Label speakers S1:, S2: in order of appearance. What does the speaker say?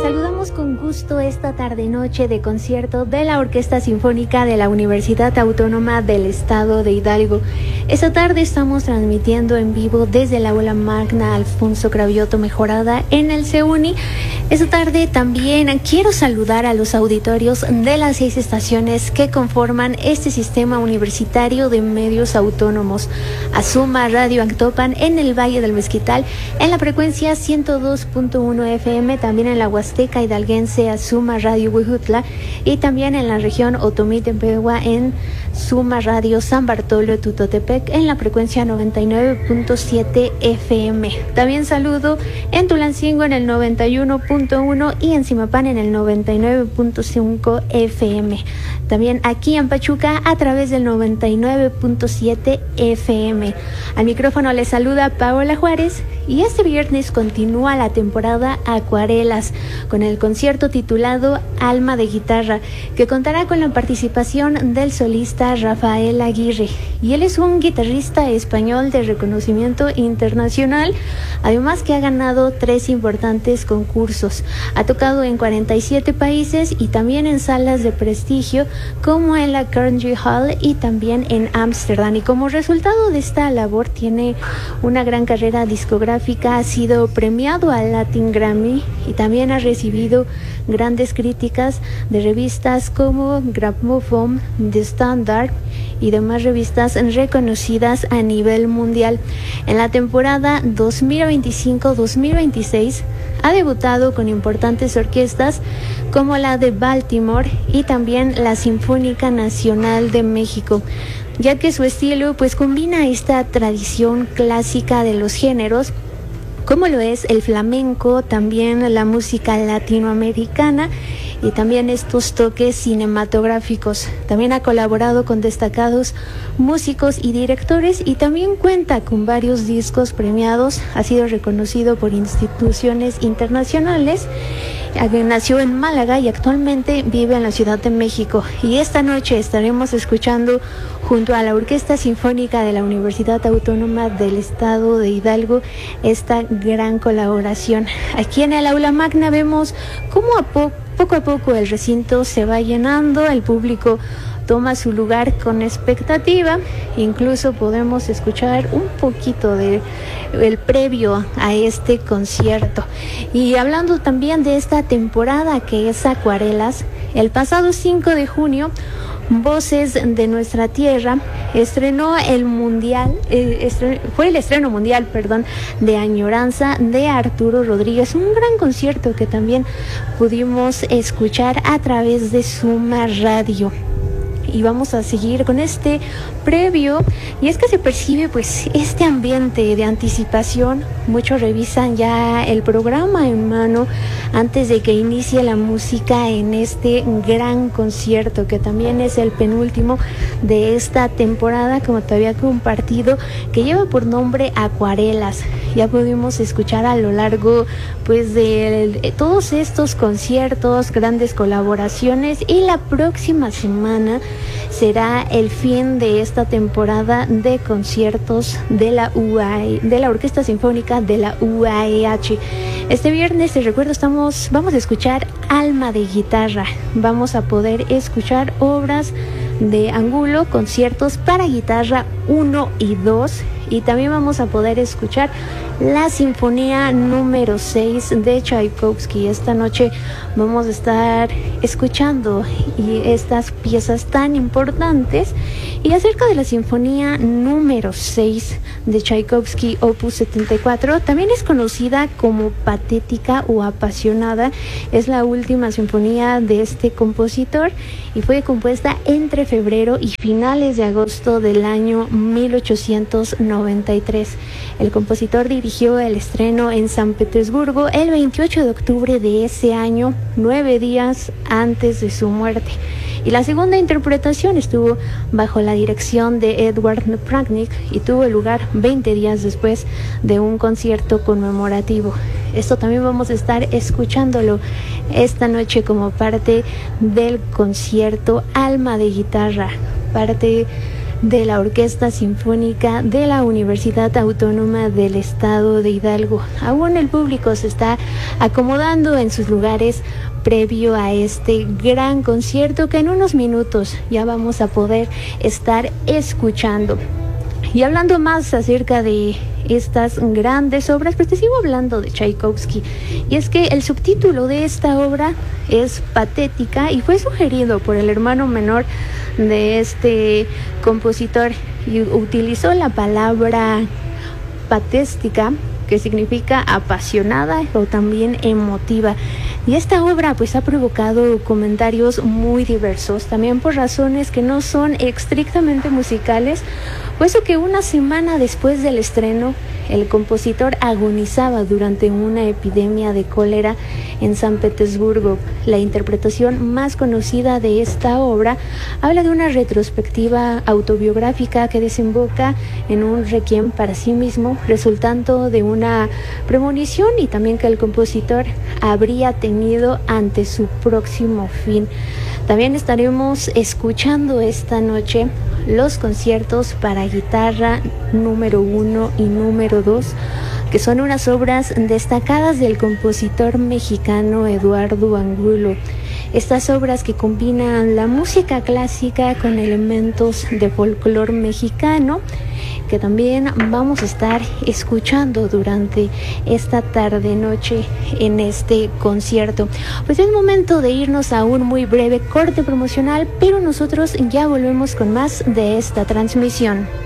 S1: saludamos con gusto esta tarde-noche de concierto de la Orquesta Sinfónica de la Universidad Autónoma del Estado de Hidalgo. Esta tarde estamos transmitiendo en vivo desde la Aula Magna Alfonso Cravioto Mejorada en el CEUNY. Esta tarde también quiero saludar a los auditorios de las 6 estaciones que conforman este sistema universitario de medios autónomos. Azuma Radio Actopan en el Valle del Mezquital en la frecuencia 102.1 FM, también en la Huasteca Hidalguense Azuma Radio Huejutla y también en la región Otomí-Tempehua en Zuma Radio San Bartolo Tutotepec en la frecuencia 99.7 FM. También saludo en Tulancingo en el 91.1 y en Zimapán en el 99.5 FM. También aquí en Pachuca a través del 99.7 FM. Al micrófono les saluda Paola Juárez y este viernes continúa la temporada Acuarelas con el concierto titulado Alma de Guitarra, que contará con la participación del solista Rafael Aguirre, y él es un guitarrista español de reconocimiento internacional, además que ha ganado 3 importantes concursos, ha tocado en 47 países y también en salas de prestigio como en la Carnegie Hall y también en Ámsterdam, y como resultado de esta labor tiene una gran carrera discográfica, ha sido premiado al Latin Grammy y también ha recibido grandes críticas de revistas como Gramophone, The Standard y demás revistas reconocidas a nivel mundial. En la temporada 2025-2026 ha debutado con importantes orquestas como la de Baltimore y también la Sinfónica Nacional de México, ya que su estilo pues combina esta tradición clásica de los géneros como lo es el flamenco, también la música latinoamericana y también estos toques cinematográficos. También ha colaborado con destacados músicos y directores y también cuenta con varios discos premiados. Ha sido reconocido por instituciones internacionales. Nació en Málaga y actualmente vive en la Ciudad de México. Y esta noche estaremos escuchando junto a la Orquesta Sinfónica de la Universidad Autónoma del Estado de Hidalgo esta gran colaboración. Aquí en el Aula Magna vemos cómo poco a poco el recinto se va llenando, el público toma su lugar con expectativa, incluso podemos escuchar un poquito del previo a este concierto. Y hablando también de esta temporada que es Acuarelas, el pasado 5 de junio Voces de Nuestra Tierra estrenó el mundial, fue el estreno mundial, de Añoranza de Arturo Rodríguez, un gran concierto que también pudimos escuchar a través de Zuma Radio. Y vamos a seguir con este previo, y es que se percibe pues este ambiente de anticipación. Muchos revisan ya el programa en mano antes de que inicie la música en este gran concierto, que también es el penúltimo de esta temporada, como te había compartido, que lleva por nombre Acuarelas. Ya pudimos escuchar a lo largo pues de todos estos conciertos, grandes colaboraciones, y la próxima semana será el fin de esta temporada de conciertos de la UAE, de la Orquesta Sinfónica de la UAEH. Este viernes, te recuerdo, vamos a escuchar Alma de Guitarra. Vamos a poder escuchar obras de Angulo, conciertos para guitarra 1 y 2, y también vamos a poder escuchar la Sinfonía número 6 de Tchaikovsky. Esta noche vamos a estar escuchando estas piezas tan importantes. Y acerca de la Sinfonía número 6 de Tchaikovsky, Opus 74, también es conocida como Patética o Apasionada. Es la última sinfonía de este compositor y fue compuesta entre febrero y finales de agosto del año 1893. El compositor dirigió el estreno en San Petersburgo el 28 de octubre de ese año, 9 días antes de su muerte. Y la segunda interpretación estuvo bajo la dirección de Edward Pragnik y tuvo lugar 20 días después de un concierto conmemorativo. Esto también vamos a estar escuchándolo esta noche como parte del concierto Alma de Guitarra, parte de la Orquesta Sinfónica de la Universidad Autónoma del Estado de Hidalgo. Aún el público se está acomodando en sus lugares previo a este gran concierto que en unos minutos ya vamos a poder estar escuchando. Y hablando más acerca de estas grandes obras, pues te sigo hablando de Tchaikovsky. Y es que el subtítulo de esta obra es Patética y fue sugerido por el hermano menor de este compositor y utilizó la palabra patéstica, que significa apasionada o también emotiva. Y esta obra pues ha provocado comentarios muy diversos, también por razones que no son estrictamente musicales, puesto que una semana después del estreno, el compositor agonizaba durante una epidemia de cólera en San Petersburgo. La interpretación más conocida de esta obra habla de una retrospectiva autobiográfica que desemboca en un requiem para sí mismo, resultando de una premonición y también que el compositor habría tenido ante su próximo fin. También estaremos escuchando esta noche los conciertos para guitarra número 1 y número 2, que son unas obras destacadas del compositor mexicano Eduardo Angulo. Estas obras que combinan la música clásica con elementos de folclore mexicano, que también vamos a estar escuchando durante esta tarde-noche en este concierto. Pues es momento de irnos a un muy breve corte promocional, pero nosotros ya volvemos con más de esta transmisión.